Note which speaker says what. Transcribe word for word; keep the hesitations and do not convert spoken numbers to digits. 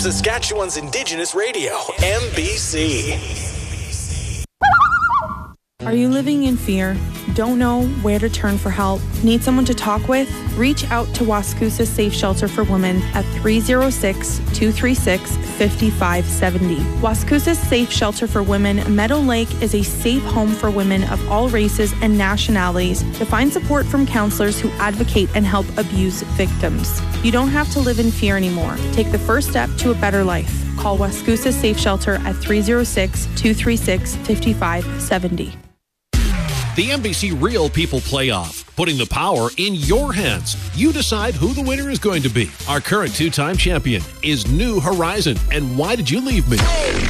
Speaker 1: Saskatchewan's Indigenous radio, M B C.
Speaker 2: Are you living in fear? Don't know where to turn for help? Need someone to talk with? Reach out to Wascusa Safe Shelter for Women at three oh six, two three six, five five seven oh. Wascusa Safe Shelter for Women Meadow Lake is a safe home for women of all races and nationalities to find support from counselors who advocate and help abuse victims. You don't have to live in fear anymore. Take the first step to a better life. Call Wascusa Safe Shelter at three oh six, two three six, five five seven oh.
Speaker 3: The N B C Real People Playoff, putting the power in your hands. You decide who the winner is going to be. Our current two-time champion is New Horizon. And Why Did You Leave Me?